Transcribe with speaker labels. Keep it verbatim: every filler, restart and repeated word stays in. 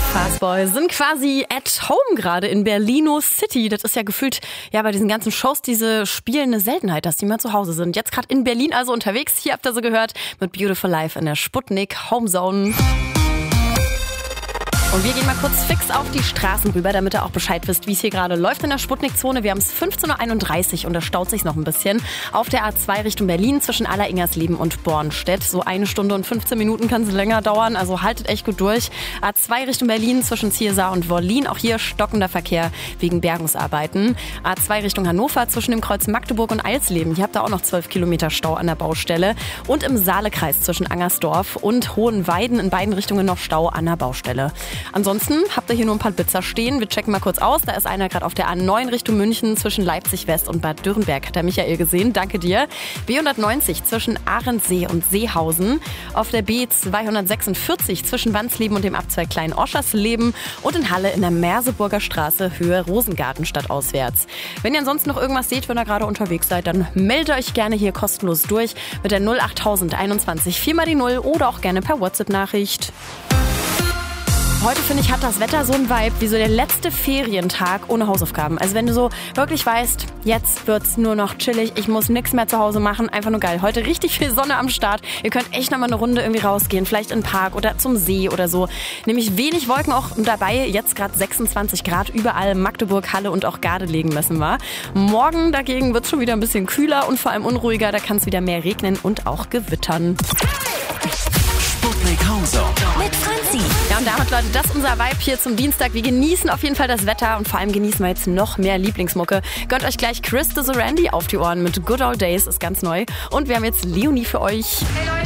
Speaker 1: Fastboy sind quasi at home gerade in Berlino City. Das ist ja gefühlt, ja, bei diesen ganzen Shows, diese spielen eine Seltenheit, dass die mal zu Hause sind. Jetzt gerade in Berlin also unterwegs. Hier habt ihr sie gehört mit Beautiful Life in der Sputnik Homezone. Und wir gehen mal kurz fix auf die Straßen rüber, damit ihr auch Bescheid wisst, wie es hier gerade läuft in der Sputnik-Zone. Wir haben es fünfzehn Uhr einunddreißig und da staut sich noch ein bisschen. Auf der A zwei Richtung Berlin zwischen Aller-Ingersleben und Bornstedt. So eine Stunde und fünfzehn Minuten kann es länger dauern, also haltet echt gut durch. A zwei Richtung Berlin zwischen Ziersar und Wollin. Auch hier stockender Verkehr wegen Bergungsarbeiten. A zwei Richtung Hannover zwischen dem Kreuz Magdeburg und Eilsleben. Hier habt ihr auch noch zwölf Kilometer Stau an der Baustelle. Und im Saalekreis zwischen Angersdorf und Hohenweiden in beiden Richtungen noch Stau an der Baustelle. Ansonsten habt ihr hier nur ein paar Blitzer stehen. Wir checken mal kurz aus. Da ist einer gerade auf der A neun Richtung München zwischen Leipzig West und Bad Dürrenberg. Hat der Michael gesehen. Danke dir. B hundertneunzig zwischen Ahrensee und Seehausen. Auf der B zweihundertsechsundvierzig zwischen Wandsleben und dem Abzweig Klein-Oschersleben. Und in Halle in der Merseburger Straße Höhe Rosengarten stadtauswärts. Wenn ihr ansonsten noch irgendwas seht, wenn ihr gerade unterwegs seid, dann meldet euch gerne hier kostenlos durch mit der null achttausend einundzwanzig vier mal die null oder auch gerne per WhatsApp-Nachricht. Heute, finde ich, hat das Wetter so einen Vibe wie so der letzte Ferientag ohne Hausaufgaben. Also wenn du so wirklich weißt, jetzt wird's nur noch chillig, ich muss nichts mehr zu Hause machen, einfach nur geil. Heute richtig viel Sonne am Start. Ihr könnt echt nochmal eine Runde irgendwie rausgehen, vielleicht in den Park oder zum See oder so. Nämlich wenig Wolken auch dabei, jetzt gerade sechsundzwanzig Grad überall, Magdeburg, Halle und auch Gardelegen messen wir. Morgen dagegen wird's schon wieder ein bisschen kühler und vor allem unruhiger, da kann es wieder mehr regnen und auch gewittern.
Speaker 2: Sputnik Homezone
Speaker 3: mit Franzi.
Speaker 1: Ja, und damit, Leute, das ist unser Vibe hier zum Dienstag. Wir genießen auf jeden Fall das Wetter und vor allem genießen wir jetzt noch mehr Lieblingsmucke. Gönnt euch gleich Chris de Sorandi auf die Ohren mit Good Old Days, ist ganz neu. Und wir haben jetzt Leonie für euch.
Speaker 4: Hey Leute,